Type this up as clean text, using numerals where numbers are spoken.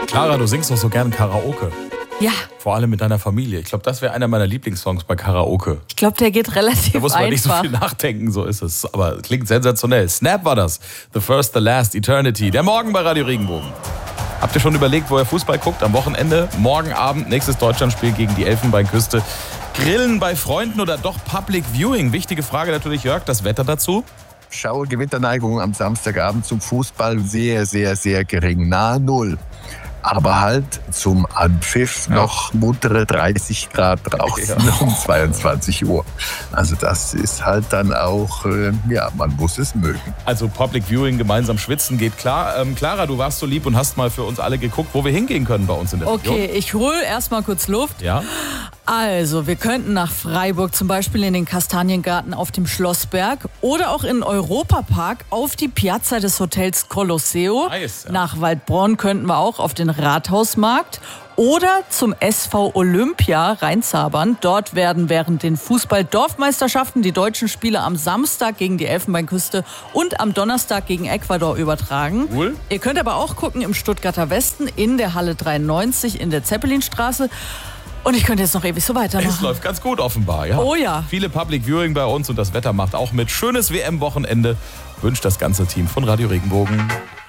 Clara, du singst doch so gern Karaoke. Ja, Vor allem mit deiner Familie. Ich glaube, das wäre einer meiner Lieblingssongs bei Karaoke. ich glaube, der geht relativ Da muss man einfach. nicht so viel nachdenken, so ist es. Aber klingt sensationell. Snap war das. The First, The Last, Eternity. Der Morgen bei Radio Regenbogen. Habt ihr schon überlegt, wo ihr Fußball guckt? Am Wochenende, morgen Abend, nächstes Deutschlandspiel gegen die Elfenbeinküste. Grillen bei Freunden oder doch Public Viewing? Wichtige Frage natürlich, Jörg. Das Wetter dazu? Schauer Gewitterneigung am Samstagabend zum Fußball sehr, sehr, sehr gering. Nahe Null. Aber halt zum Anpfiff noch muntere 30 Grad draußen um 22 Uhr. Also das ist halt dann auch, man muss es mögen. Also Public Viewing, gemeinsam schwitzen, geht klar. Clara, du warst so lieb und hast mal für uns alle geguckt, wo wir hingehen können bei uns in der Region. Okay, ich hole erstmal kurz Luft. Ja? Also, wir könnten nach Freiburg zum Beispiel in den Kastaniengarten auf dem Schlossberg oder auch in den Europapark auf die Piazza des Hotels Colosseo. Nice, ja. Nach Waldbronn könnten wir auch auf den Rathausmarkt oder zum SV Olympia reinzabern. Dort werden während den Fußball-Dorfmeisterschaften die deutschen Spiele am Samstag gegen die Elfenbeinküste und am Donnerstag gegen Ecuador übertragen. Cool. Ihr könnt aber auch gucken im Stuttgarter Westen in der Halle 93 in der Zeppelinstraße. Und ich könnte jetzt noch ewig so weitermachen. Es läuft ganz gut offenbar, ja. Oh ja. Viele Public Viewing bei uns und das Wetter macht auch mit. Schönes WM-Wochenende wünscht das ganze Team von Radio Regenbogen.